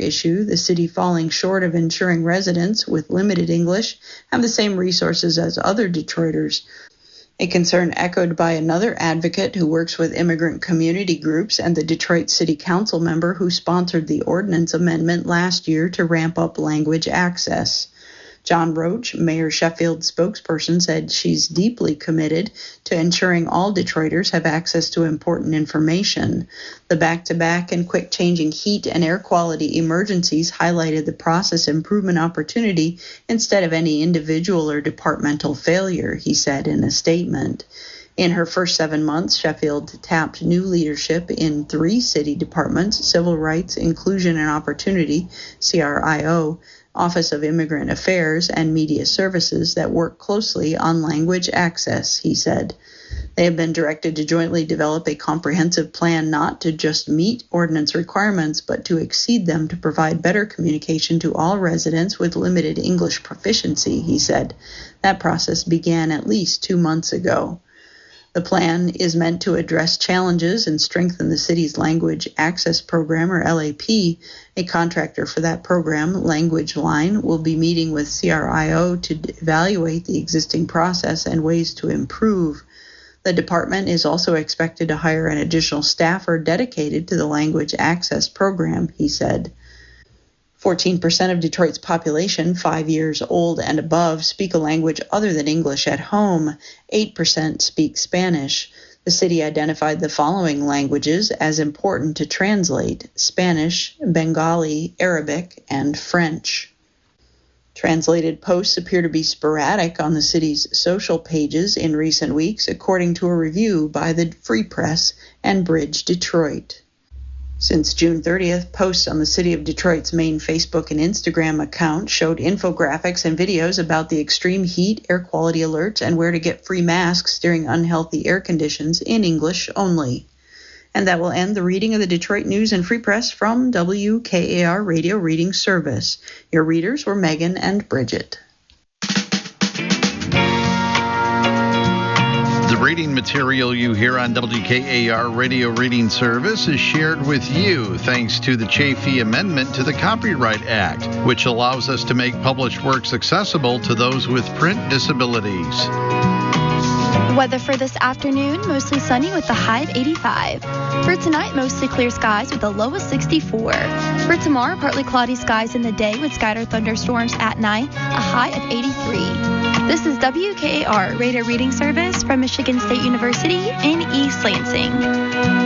issue, the city falling short of ensuring residents with limited English have the same resources as other Detroiters, a concern echoed by another advocate who works with immigrant community groups and the Detroit City Council member who sponsored the ordinance amendment last year to ramp up language access. John Roach, Mayor Sheffield's spokesperson, said she's deeply committed to ensuring all Detroiters have access to important information. The back-to-back and quick-changing heat and air quality emergencies highlighted the process improvement opportunity instead of any individual or departmental failure, he said in a statement. In her first 7 months, Sheffield tapped new leadership in 3 city departments: Civil Rights, Inclusion and Opportunity, CRIO, Office of Immigrant Affairs, and Media Services that work closely on language access, he said. They have been directed to jointly develop a comprehensive plan not to just meet ordinance requirements, but to exceed them to provide better communication to all residents with limited English proficiency, he said. That process began at least 2 months ago. The plan is meant to address challenges and strengthen the city's Language Access Program, or LAP. A contractor for that program, Language Line, will be meeting with CRIO to evaluate the existing process and ways to improve. The department is also expected to hire an additional staffer dedicated to the Language Access Program, he said. 14% of Detroit's population, 5 years old and above, speak a language other than English at home. 8% speak Spanish. The city identified the following languages as important to translate: Spanish, Bengali, Arabic, and French. Translated posts appear to be sporadic on the city's social pages in recent weeks, according to a review by the Free Press and Bridge Detroit. Since June 30th, posts on the City of Detroit's main Facebook and Instagram account showed infographics and videos about the extreme heat, air quality alerts, and where to get free masks during unhealthy air conditions in English only. And that will end the reading of the Detroit News and Free Press from WKAR Radio Reading Service. Your readers were Megan and Bridget. The reading material you hear on WKAR Radio Reading Service is shared with you thanks to the Chafee Amendment to the Copyright Act, which allows us to make published works accessible to those with print disabilities. Weather for this afternoon, mostly sunny with a high of 85. For tonight, mostly clear skies with a low of 64. For tomorrow, partly cloudy skies in the day with scattered thunderstorms at night, a high of 83. This is WKAR Radio Reading Service from Michigan State University in East Lansing.